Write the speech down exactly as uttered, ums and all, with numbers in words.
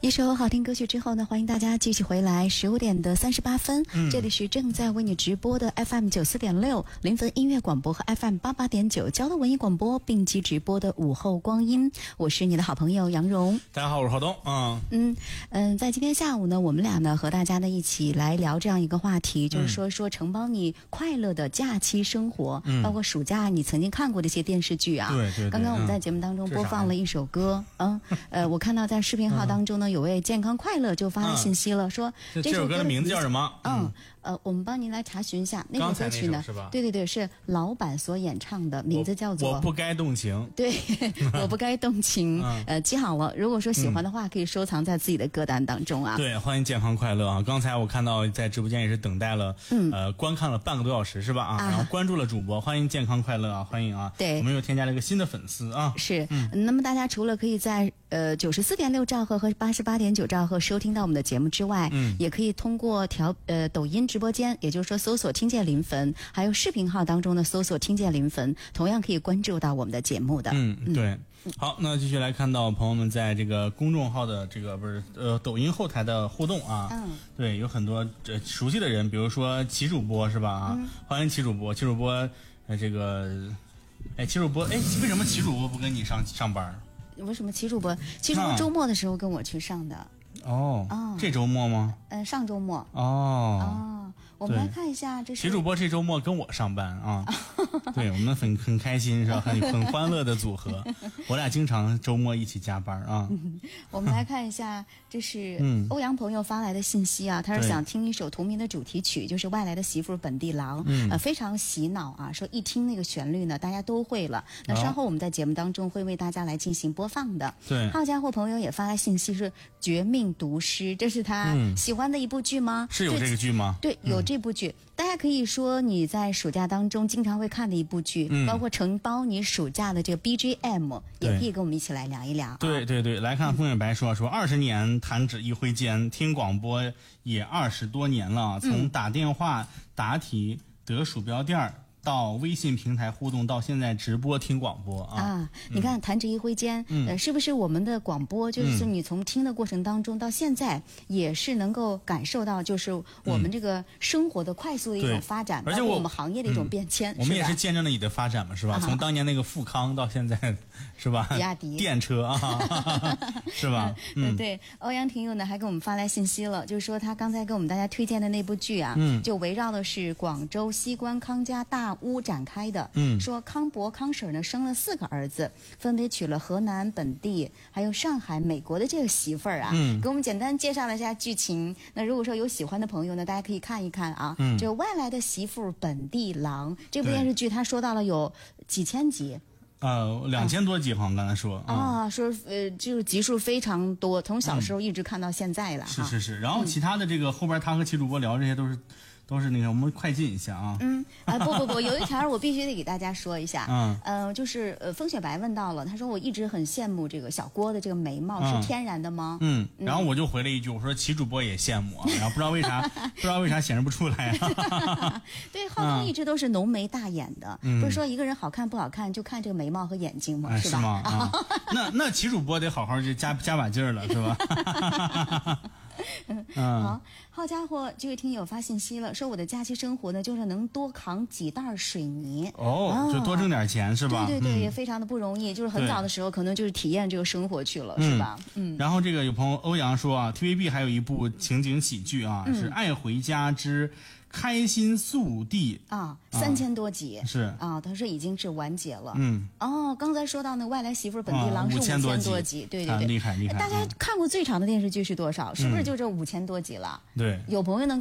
一首好听歌曲之后呢，欢迎大家继续回来。十五点的三十八分、嗯，这里是正在为你直播的 F M 九四点六临汾音乐广播和 F M 八八点九交通文艺广播并机直播的午后光阴，我是你的好朋友杨蓉。 大家好，我是郝东。嗯嗯嗯，在今天下午呢，我们俩呢和大家呢一起来聊这样一个话题，就是说说承包你快乐的假期生活，嗯、包括暑假你曾经看过的一些电视剧啊。 对 对, 对。 刚刚我们在节目当中播放了一首歌，嗯呃，我看到在视频号当中呢。嗯有位健康快乐就发来信息了，嗯、说这首歌的名字叫什么？ 嗯呃，我们帮您来查询一下那首歌曲呢， 是吧？ 对对对，是老板所演唱的，名字叫做我, 我不该动情。 对，我不该动情。 嗯、 呃，记好了，如果说喜欢的话，嗯、可以收藏在自己的歌单当中啊。 对，欢迎健康快乐啊！刚才我看到在直播间也是等待了，嗯、呃，观看了半个多小时是吧？啊，啊然后关注了主播，欢迎健康快乐啊，欢迎啊！ 对， 我们又添加了一个新的粉丝啊。 是，嗯，那么大家除了可以在呃九十四点六兆赫和八十八点九兆赫收听到我们的节目之外，嗯，也可以通过调呃抖音直播间，也就是说搜索听见临汾，还有视频号当中的搜索听见临汾，同样可以关注到我们的节目的。 嗯，对。嗯、好，那继续来看到朋友们在这个公众号的这个不是呃抖音后台的互动啊。嗯。对，有很多呃熟悉的人，比如说齐主播是吧？啊，嗯、欢迎齐主播，齐主播呃这个，哎齐主播哎为什么齐主播不跟你上上班？ 为什么齐主播？齐主播周末的时候跟我去上的。 哦，哦这周末吗？ 嗯、呃，上周末。 哦哦，我们来看一下，这是齐主播这周末跟我上班啊，对我们很很开心是吧？很很欢乐的组合，我俩经常周末一起加班啊。 嗯、我们来看一下，这是欧阳朋友发来的信息啊，他是想听一首同名的主题曲，就是外来的媳妇本地郎，嗯、呃，非常洗脑啊，说一听那个旋律呢，大家都会了。那稍后我们在节目当中会为大家来进行播放的。 对， 好家伙，朋友也发来信息是《绝命毒师》，这是他喜欢的一部剧吗？ 嗯、是有这个剧吗？ 对，有这部剧。嗯、大家可以说你在暑假当中经常会看的一部剧，嗯、包括承包你暑假的这个 B G M， 也可以跟我们一起来聊一聊。 对对对，来看风远白说说二十年弹指一挥间，听广播也二十多年了，从打电话、答题、得鼠标垫儿。到微信平台互动，到现在直播听广播啊！ 啊，你看弹指一挥间，嗯、呃，是不是我们的广播，就是你从听的过程当中、嗯、到现在，也是能够感受到，就是我们这个生活的快速的一种发展， 而且我们行业的一种变迁。 嗯、我们也是见证了你的发展嘛，是吧？啊、从当年那个富康到现在，是吧？ 比亚迪电车啊，是吧？ 嗯，对。欧阳婷友呢还给我们发来信息了，就是说他刚才给我们大家推荐的那部剧啊，嗯，就围绕的是广州西关康家大屋展开的。嗯，说康伯康婶呢生了四个儿子，分别娶了河南本地还有上海美国的这个媳妇儿啊。嗯，给我们简单介绍了一下剧情。那如果说有喜欢的朋友呢，大家可以看一看啊。嗯，这个外来的媳妇本地郎这部电视剧，他说到了有几千集。 呃，两千多集好像刚才说啊，说呃，就是集数非常多，从小时候一直看到现在了。 是是是，然后其他的这个后边他和齐主播聊这些都是。都是那个，我们快进一下啊！ 嗯啊，不不不，有一条我必须得给大家说一下。嗯，呃，就是呃，风雪白问到了，他说我一直很羡慕这个小郭的这个眉毛、嗯、是天然的吗？ 嗯，然后我就回了一句，我说齐主播也羡慕啊，然后不知道为啥，不知道为啥显示不出来、啊。 对，浩东一直都是浓眉大眼的，嗯、不是说一个人好看不好看就看这个眉毛和眼睛吗？ 哎、 是吧？ 是吗？啊、那那齐主播得好好就加加把劲儿了，是吧？ 嗯，好，好家伙，这位听友发信息了，说我的假期生活呢，就是能多扛几袋水泥哦，就多挣点钱是吧？ 对对对， 嗯、 也非常的不容易，就是很早的时候可能就是体验这个生活去了，是吧？嗯。 然后这个有朋友欧阳说啊 ，T V B 还有一部情景喜剧啊，嗯、是《爱回家之开心速递》 啊，三千多集、 啊、是啊，他说已经是完结了。 嗯。 哦，刚才说到那外来媳妇本地郎是五千多集， 多集对对对， 厉害厉害。 大家看过最长的电视剧是多少？是不是就这五千多集了？ 对， 有朋友能